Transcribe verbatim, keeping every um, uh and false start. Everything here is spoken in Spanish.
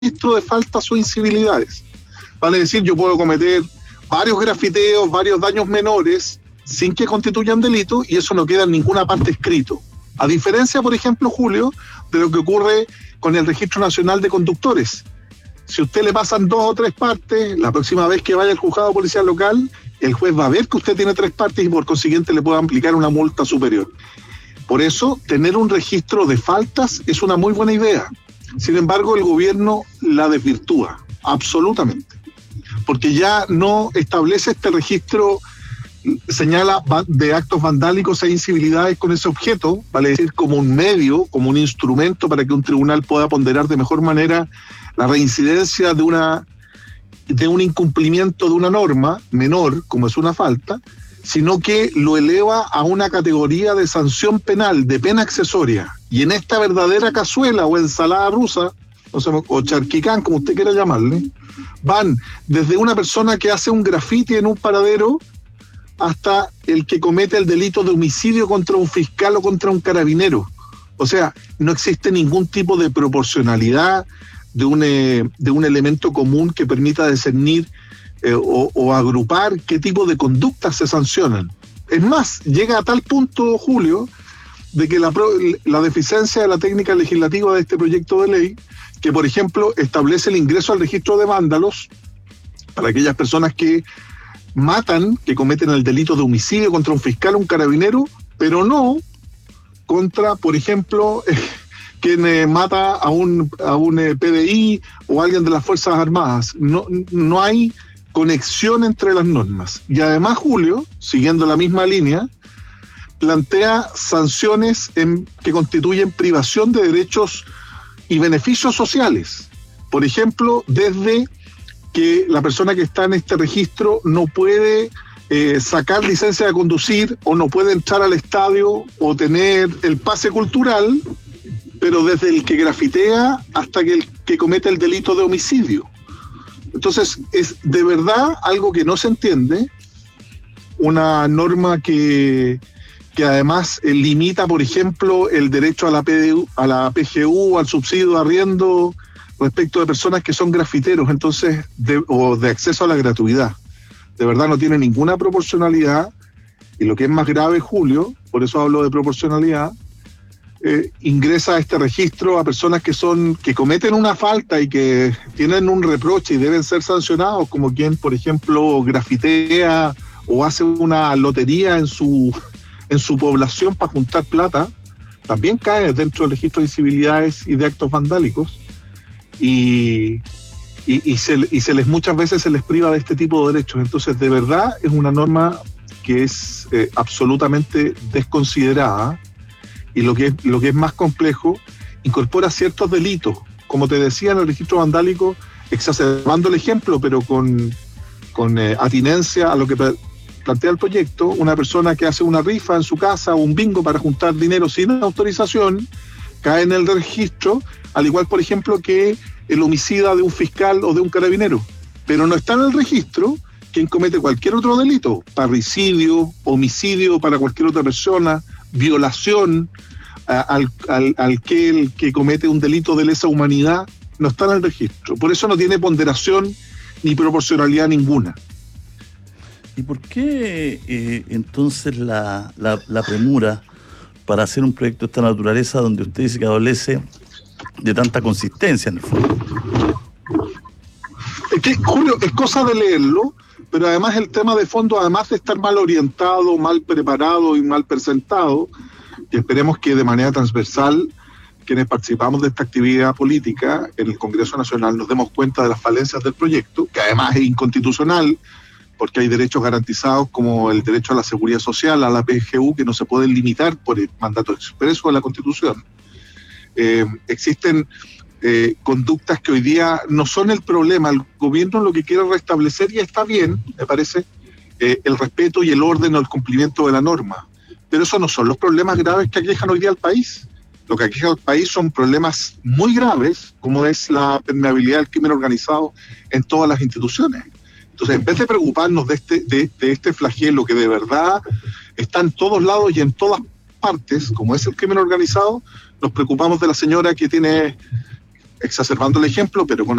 registro de faltas o incivilidades. Vale decir, yo puedo cometer varios grafiteos, varios daños menores, sin que constituyan delito, y eso no queda en ninguna parte escrito. A diferencia, por ejemplo, Julio, de lo que ocurre con el Registro Nacional de Conductores. Si usted le pasan dos o tres partes, la próxima vez que vaya al juzgado policial local, el juez va a ver que usted tiene tres partes y por consiguiente le puede aplicar una multa superior. Por eso, tener un registro de faltas es una muy buena idea. Sin embargo, el gobierno la desvirtúa, absolutamente. Porque ya no establece este registro, señala, de actos vandálicos e incivilidades con ese objeto, vale decir, como un medio, como un instrumento para que un tribunal pueda ponderar de mejor manera la reincidencia de una de un incumplimiento de una norma menor, como es una falta, sino que lo eleva a una categoría de sanción penal, de pena accesoria. Y en esta verdadera cazuela o ensalada rusa, o, sea, o charquicán, como usted quiera llamarle, van desde una persona que hace un grafiti en un paradero hasta el que comete el delito de homicidio contra un fiscal o contra un carabinero. O sea, no existe ningún tipo de proporcionalidad, de un, eh, de un elemento común que permita discernir eh, o, o agrupar qué tipo de conductas se sancionan. Es más, llega a tal punto, Julio, de que la, la deficiencia de la técnica legislativa de este proyecto de ley, que por ejemplo establece el ingreso al registro de vándalos para aquellas personas que matan, que cometen el delito de homicidio contra un fiscal o un carabinero, pero no contra, por ejemplo, eh, quien eh, mata a un, a un eh, P D I o alguien de las Fuerzas Armadas. No, no hay conexión entre las normas. Y además, Julio, siguiendo la misma línea, plantea sanciones en, que constituyen privación de derechos y beneficios sociales. Por ejemplo, desde que la persona que está en este registro no puede eh, sacar licencia de conducir o no puede entrar al estadio o tener el pase cultural, pero desde el que grafitea hasta que el que comete el delito de homicidio. Entonces, es de verdad algo que no se entiende, una norma que, que además eh, limita, por ejemplo, el derecho a la, P D U, a la P G U, al subsidio de arriendo, respecto de personas que son grafiteros, entonces, de, o de acceso a la gratuidad. De verdad no tiene ninguna proporcionalidad, y lo que es más grave, Julio, por eso hablo de proporcionalidad, eh, ingresa a este registro a personas que son, que cometen una falta y que tienen un reproche y deben ser sancionados, como quien, por ejemplo, grafitea o hace una lotería en su, en su población para juntar plata, también cae dentro del registro de incivilidades y de actos vandálicos. Y, y, y, se, y se les muchas veces se les priva de este tipo de derechos. Entonces, de verdad, es una norma que es eh, absolutamente desconsiderada, y lo que, es, lo que es más complejo, incorpora ciertos delitos. Como te decía, en el registro vandálico, exacerbando el ejemplo, pero con, con eh, atinencia a lo que plantea el proyecto, una persona que hace una rifa en su casa o un bingo para juntar dinero sin autorización, cae en el registro, al igual, por ejemplo, que el homicida de un fiscal o de un carabinero. Pero no está en el registro quien comete cualquier otro delito, parricidio, homicidio para cualquier otra persona, violación a, al, al, al que el que comete un delito de lesa humanidad, no está en el registro. Por eso no tiene ponderación ni proporcionalidad ninguna. ¿Y por qué eh, entonces la, la, la premura para hacer un proyecto de esta naturaleza donde usted dice que adolece de tanta consistencia en el fondo? Es que, Julio, es cosa de leerlo, pero además el tema de fondo, además de estar mal orientado, mal preparado y mal presentado, y esperemos que de manera transversal quienes participamos de esta actividad política en el Congreso Nacional nos demos cuenta de las falencias del proyecto, que además es inconstitucional, porque hay derechos garantizados como el derecho a la seguridad social, a la P G U, que no se pueden limitar por el mandato expreso de la Constitución. Eh, existen eh, conductas que hoy día no son el problema. El gobierno lo que quiere restablecer, y está bien, me parece, eh, el respeto y el orden o el cumplimiento de la norma. Pero esos no son los problemas graves que aquejan hoy día al país. Lo que aqueja al país son problemas muy graves, como es la permeabilidad del crimen organizado en todas las instituciones. Entonces, en vez de preocuparnos de este, de, de este flagelo que de verdad está en todos lados y en todas partes, como es el crimen organizado, nos preocupamos de la señora que tiene exacerbando el ejemplo, pero con